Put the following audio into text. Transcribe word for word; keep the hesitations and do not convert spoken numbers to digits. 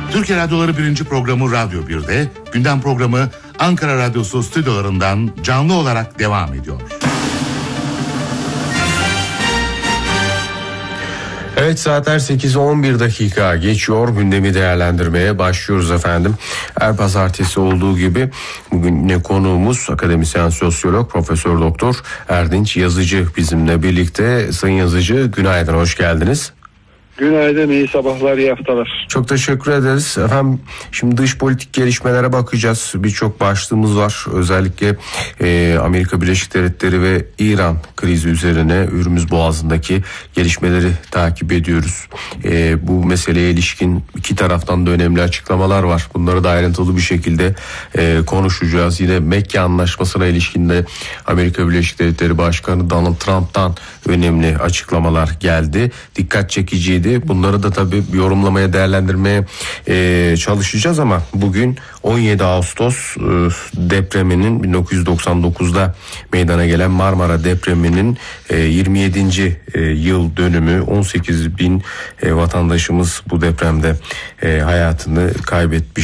Türkiye Radyoları birinci programı Radyo bir'de, gündem programı Ankara Radyosu stüdyolarından canlı olarak devam ediyor. Evet, saatler sekiz on bir dakika geçiyor. Gündemi değerlendirmeye başlıyoruz efendim. Her pazartesi olduğu gibi bugün ne konuğumuz akademisyen sosyolog Profesör Doktor Erdinç Yazıcı bizimle birlikte. Sayın Yazıcı, günaydın, hoş geldiniz. Günaydın, iyi sabahlar, iyi haftalar. Çok teşekkür ederiz. Efendim, şimdi dış politik gelişmelere bakacağız. Birçok başlığımız var. Özellikle e, Amerika Birleşik Devletleri ve İran krizi üzerine Hürmüz Boğazı'ndaki gelişmeleri takip ediyoruz. E, bu meseleye ilişkin iki taraftan da önemli açıklamalar var. Bunları da ayrıntılı bir şekilde e, konuşacağız. Yine Mekke Anlaşması'na ilişkin de Amerika Birleşik Devletleri Başkanı Donald Trump'tan önemli açıklamalar geldi. Dikkat çekiciydi. Bunları da tabii yorumlamaya, değerlendirmeye e, çalışacağız ama bugün on yedi Ağustos e, depreminin bin dokuz yüz doksan dokuzda meydana gelen Marmara depreminin e, yirmi yedinci E, yıl dönümü. on sekiz bin e, vatandaşımız bu depremde e, hayatını kaybetmiş